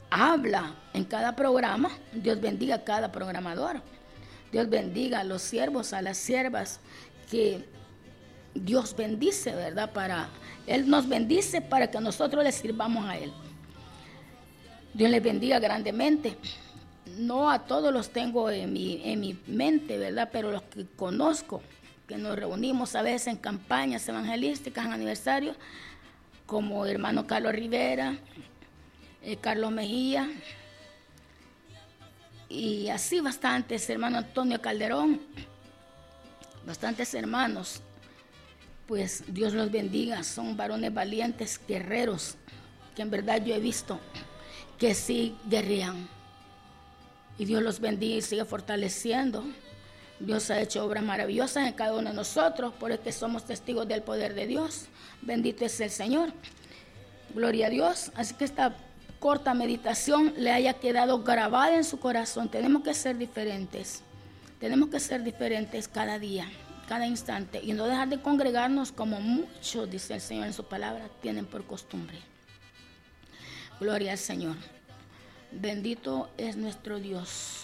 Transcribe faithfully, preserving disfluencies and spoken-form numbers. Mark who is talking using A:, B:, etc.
A: habla en cada programa. Dios bendiga a cada programador. Dios bendiga a los siervos, a las siervas que Dios bendice, ¿verdad? Para, Él nos bendice para que nosotros le sirvamos a Él. Dios les bendiga grandemente. No a todos los tengo en mi, en mi mente, ¿verdad? Pero los que conozco, que nos reunimos a veces en campañas evangelísticas, en aniversarios, como hermano Carlos Rivera, eh, Carlos Mejía, y así bastantes, hermano Antonio Calderón, bastantes hermanos. Pues Dios los bendiga, son varones valientes, guerreros, que en verdad yo he visto que sí guerrean. Y Dios los bendiga y sigue fortaleciendo. Dios ha hecho obras maravillosas en cada uno de nosotros, por el que somos testigos del poder de Dios. Bendito es el Señor. Gloria a Dios. Así que esta corta meditación le haya quedado grabada en su corazón. Tenemos que ser diferentes. Tenemos que ser diferentes cada día, cada instante, y no dejar de congregarnos como muchos, dice el Señor en su palabra, tienen por costumbre. Gloria al Señor. Bendito es nuestro Dios.